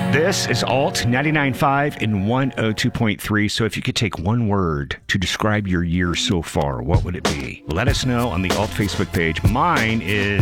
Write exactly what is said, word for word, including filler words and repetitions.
This is Alt ninety-nine point five and one oh two point three. So if you could take one word to describe your year so far, what would it be? Let us know on the Alt Facebook page. Mine is